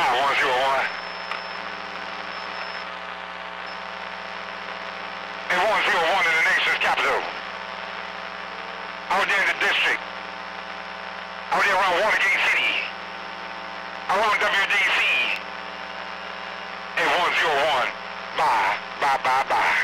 101. And 101 in the nation's capital. Out there in the district. Out there around Watergate City. Around WDC. And 101. Bye.